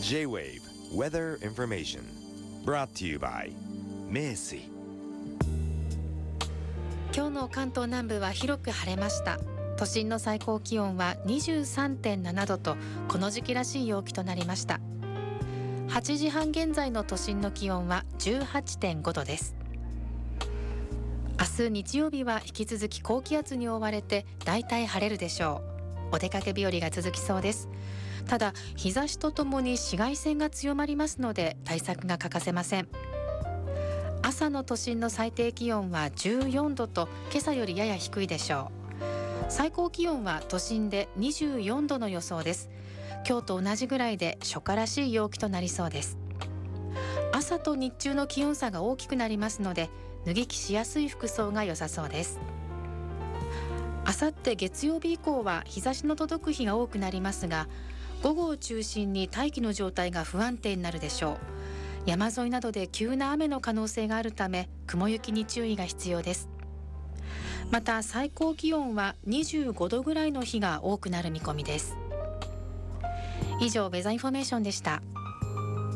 J-Wave Weather Information brought to you by 名水。 今日の関東南部は広く晴れました。都心の最高気温は 23.7 度とこの時期らしい陽気となりました。8時半現在の都心の気温は 18.5 度です。明日日曜日は引き続き高気圧に覆われて大体晴れるでしょう。お出かけ日和が続きそうです。ただ日差しとともに紫外線が強まりますので対策が欠かせません。朝の都心の最低気温は14度と今朝よりやや低いでしょう。最高気温は都心で24度の予想です。今日と同じぐらいで初夏らしい陽気となりそうです。朝と日中の気温差が大きくなりますので脱ぎ着しやすい服装が良さそうです。あさって月曜日以降は日差しの届く日が多くなりますが、午後を中心に大気の状態が不安定になるでしょう。山沿いなどで急な雨の可能性があるため雲行きに注意が必要です。また最高気温は25度ぐらいの日が多くなる見込みです。以上ウェザーインフォメーションでした。